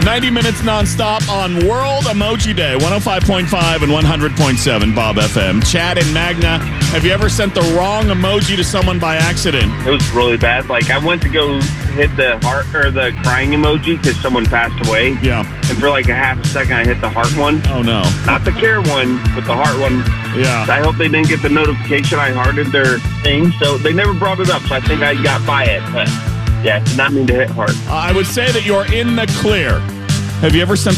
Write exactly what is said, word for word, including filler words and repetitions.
ninety minutes nonstop on World Emoji Day. one oh five point five and one hundred point seven Bob F M. Chad and Magna, have you ever sent the wrong emoji to someone by accident? It was really bad. Like, I went to go hit the heart or the crying emoji because someone passed away. Yeah. And for like a half a second, I hit the heart one. Oh, no. Not the care one, but the heart one. Yeah. I hope they didn't get the notification I hearted their thing. So they never brought it up, so I think I got by it. But, yeah, did not mean to hit heart. I would say that you're in the clear. Have you ever sent